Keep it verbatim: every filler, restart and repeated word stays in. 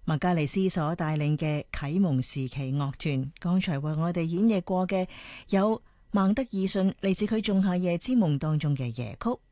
麥加利斯所帶領嘅啟蒙時期樂團。剛才為我哋演繹過嘅有孟德爾遜嚟自佢《仲夏夜之夢》當中嘅夜曲。